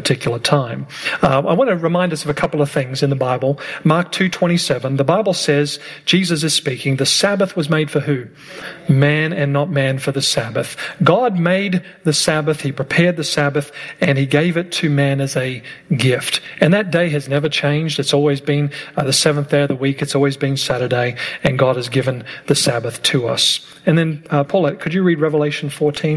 particular time. I want to remind us of a couple of things in the Bible. Mark 2:27, the Bible says, Jesus is speaking, the Sabbath was made for who? Man, and not man for the Sabbath. God made the Sabbath, he prepared the Sabbath, and he gave it to man as a gift. And that day has never changed. It's always been the seventh day of the week. It's always been Saturday, and God has given the Sabbath to us. And then, Paulette, could you read Revelation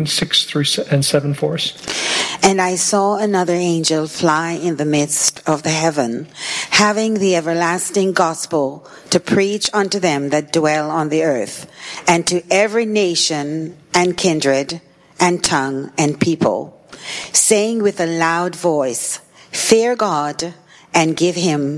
14:6-7 for us? And I saw another angel fly in the midst of the heaven, having the everlasting gospel to preach unto them that dwell on the earth, and to every nation and kindred and tongue and people, saying with a loud voice, Fear God, and give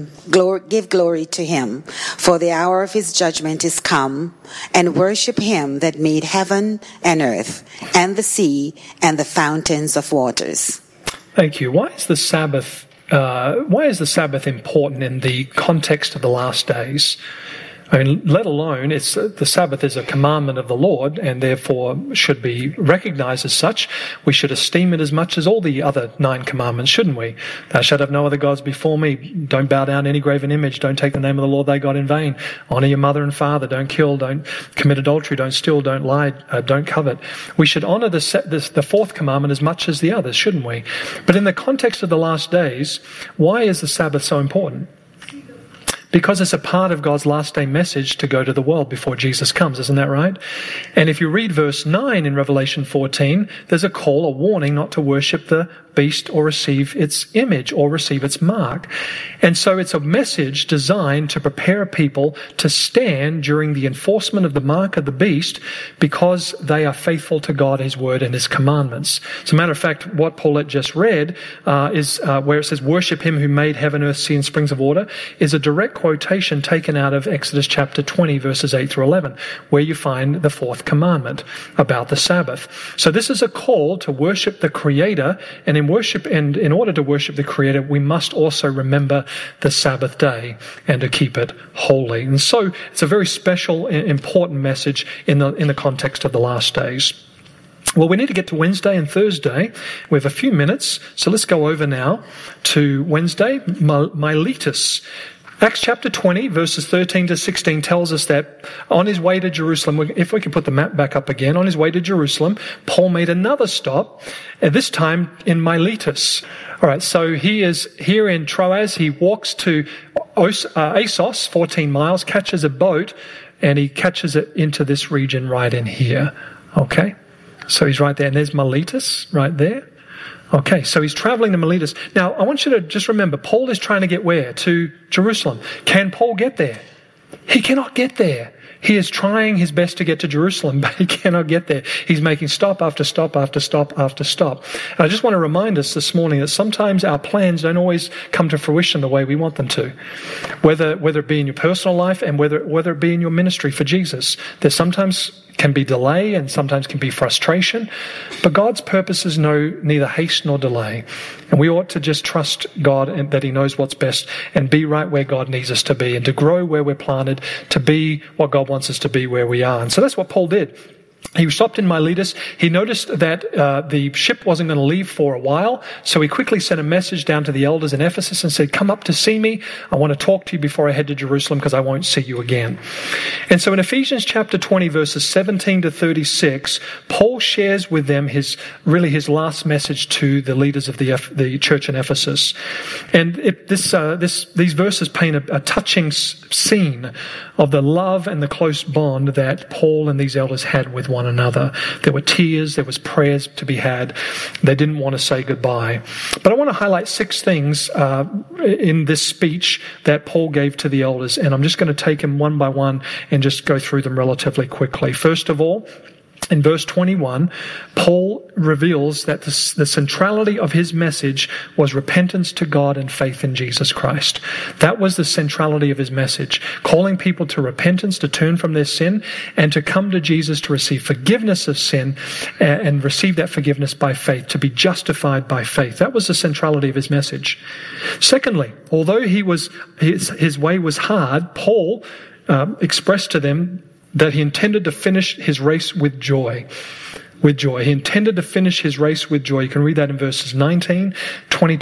glory to him, for the hour of his judgment is come, and worship him that made heaven and earth, and the sea, and the fountains of waters. Thank you. Why is the Sabbath important in the context of the last days? I mean, let alone the Sabbath is a commandment of the Lord and therefore should be recognized as such. We should esteem it as much as all the other 9 commandments, shouldn't we? Thou shalt have no other gods before me. Don't bow down to any graven image. Don't take the name of the Lord thy God in vain. Honor your mother and father. Don't kill. Don't commit adultery. Don't steal. Don't lie. Don't covet. We should honor the 4th commandment as much as the others, shouldn't we? But in the context of the last days, why is the Sabbath so important? Because it's a part of God's last day message to go to the world before Jesus comes, isn't that right? And if you read verse 9 in Revelation 14, there's a call, a warning not to worship the beast or receive its image or receive its mark. And so it's a message designed to prepare people to stand during the enforcement of the mark of the beast because they are faithful to God, his word, and his commandments. As a matter of fact, what Paulette just read is where it says, worship him who made heaven, earth, sea, and springs of water, is a direct quotation taken out of Exodus chapter 20, verses 8 through 11, where you find the 4th commandment about the Sabbath. So this is a call to worship the Creator, and in order to worship the Creator, we must also remember the Sabbath day and to keep it holy. And so it's a very special, important message in the context of the last days. Well, we need to get to Wednesday and Thursday. We have a few minutes, so let's go over now to Wednesday, Miletus. Acts chapter 20, verses 13 to 16 tells us that on his way to Jerusalem, if we can put the map back up again, on his way to Jerusalem, Paul made another stop, this time in Miletus. All right, so he is here in Troas. He walks to Assos, 14 miles, catches a boat, and he catches it into this region right in here. Okay, so he's right there, and there's Miletus right there. Okay, so he's traveling to Miletus. Now, I want you to just remember, Paul is trying to get where? To Jerusalem. Can Paul get there? He cannot get there. He is trying his best to get to Jerusalem, but he cannot get there. He's making stop after stop after stop after stop. And I just want to remind us this morning that sometimes our plans don't always come to fruition the way we want them to. Whether it be in your personal life and whether it be in your ministry for Jesus. There sometimes can be delay and sometimes can be frustration, but God's purposes know neither haste nor delay. And we ought to just trust God and that he knows what's best and be right where God needs us to be and to grow where we're planted, to be what God wants us to be where we are. And so that's what Paul did. He stopped in Miletus. He noticed that the ship wasn't going to leave for a while, so he quickly sent a message down to the elders in Ephesus and said, come up to see me. I want to talk to you before I head to Jerusalem because I won't see you again. And so in Ephesians chapter 20, verses 17 to 36, Paul shares with them his last message to the leaders of the church in Ephesus. And these verses paint a touching scene of the love and the close bond that Paul and these elders had with one another. There were tears, there was prayers to be had. They didn't want to say goodbye. But I want to highlight 6 things in this speech that Paul gave to the elders, and I'm just going to take them one by one and just go through them relatively quickly. First of all, in verse 21, Paul reveals that the centrality of his message was repentance to God and faith in Jesus Christ. That was the centrality of his message, calling people to repentance, to turn from their sin, and to come to Jesus to receive forgiveness of sin and receive that forgiveness by faith, to be justified by faith. That was the centrality of his message. Secondly, although his way was hard, Paul expressed to them that he intended to finish his race with joy. With joy. He intended to finish his race with joy. You can read that in verses 19, 22,